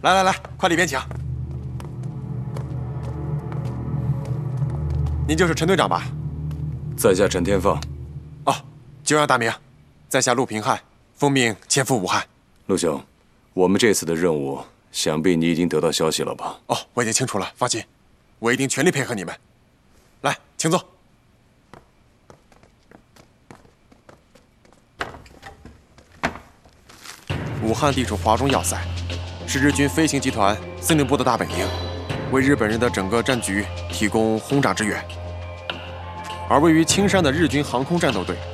来，快里边请。您就是陈队长吧？ 在下陈天放。 哦，久仰大名，在下陆平汉，奉命前赴武汉。 陆兄，我们这次的任务，想必你已经得到消息了吧？ 哦，我已经清楚了，放心，我一定全力配合你们。来，请坐。武汉地处华中要塞，是日军飞行集团司令部的大本营，为日本人的整个战局提供轰炸支援。而位于青山的日军航空战斗队